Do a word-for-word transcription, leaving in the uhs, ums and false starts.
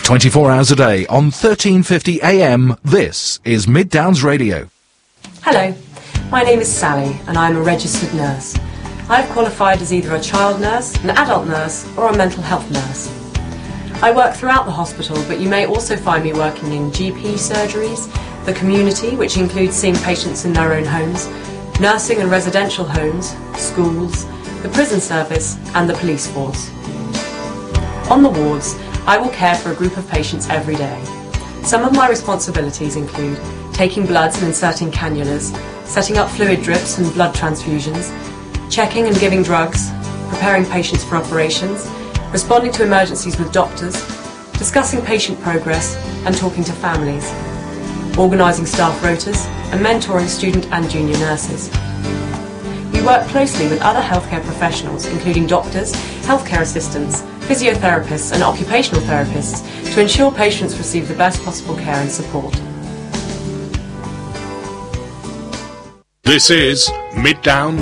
twenty-four hours a day on thirteen fifty A M, this is Mid Downs Radio. Hello, my name is Sally and I'm a registered nurse. I've qualified as either a child nurse, an adult nurse or a mental health nurse. I work throughout the hospital, but you may also find me working in G P surgeries, the community, which includes seeing patients in their own homes, nursing and residential homes, schools, the prison service and the police force. On the wards, I will care for a group of patients every day. Some of my responsibilities include taking bloods and inserting cannulas, setting up fluid drips and blood transfusions, checking and giving drugs, preparing patients for operations, responding to emergencies with doctors, discussing patient progress and talking to families, organising staff rotas and mentoring student and junior nurses. We work closely with other healthcare professionals, including doctors, healthcare assistants, physiotherapists and occupational therapists to ensure patients receive the best possible care and support. This is Mid Downs